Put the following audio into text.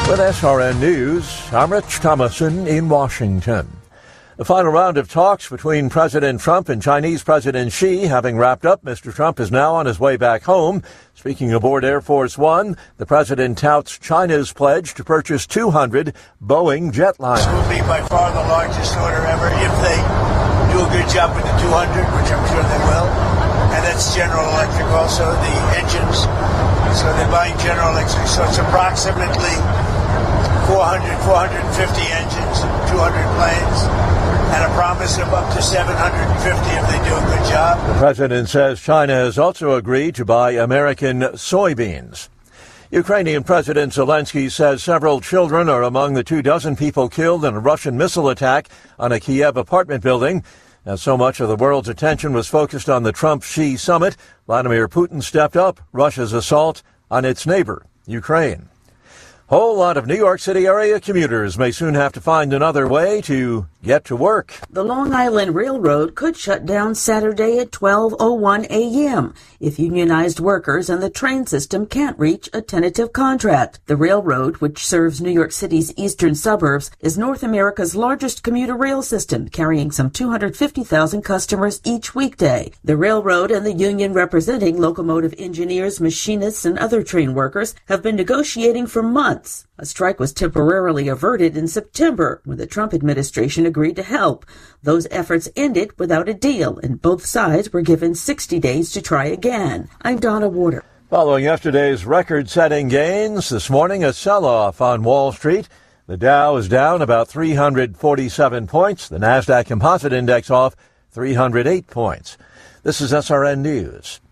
With SRN News, I'm Rich Thomason in Washington. The final round of talks between President Trump and Chinese President Xi having wrapped up, Mr. Trump is now on his way back home. Speaking aboard Air Force One, the president touts China's pledge to purchase 200 Boeing jetliners. This will be by far the largest order ever if they do a good job with the 200, which I'm sure they will. And that's General Electric also, the engines. So they're buying General Electric. So it's approximately 450 engines, 200 planes, and a promise of up to 750 if they do a good job. The president says China has also agreed to buy American soybeans. Ukrainian President Zelensky says several children are among the 24 people killed in a Russian missile attack on a Kiev apartment building. As so much of the world's attention was focused on the Trump-Xi summit, Vladimir Putin stepped up Russia's assault on its neighbor, Ukraine. Whole lot of New York City area commuters may soon have to find another way to get to work. The Long Island Railroad could shut down Saturday at 12:01 a.m. if unionized workers and the train system can't reach a tentative contract. The railroad, which serves New York City's eastern suburbs, is North America's largest commuter rail system, carrying some 250,000 customers each weekday. The railroad and the union representing locomotive engineers, machinists, and other train workers have been negotiating for months. A strike was temporarily averted in September when the Trump administration agreed to help. Those efforts ended without a deal, and both sides were given 60 days to try again. I'm Donna Warder. Following yesterday's record-setting gains, this morning a sell-off on Wall Street. The Dow is down about 347 points. The NASDAQ Composite Index off 308 points. This is SRN News.